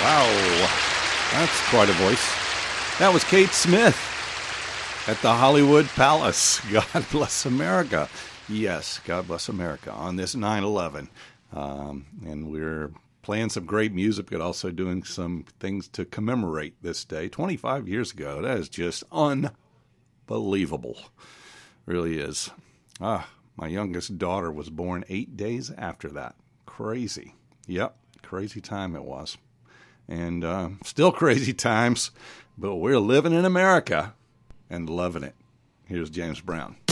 Wow, that's quite a voice. That was Kate Smith at the Hollywood Palace. God bless America. Yes, God bless America on this 9/11. And we're playing some great music, but also doing some things to commemorate this day. 25 years ago, that is just unbelievable. Really is. My youngest daughter was born 8 days after that. Crazy. Yep, crazy time it was. And still crazy times, but we're living in America and loving it. Here's James Brown.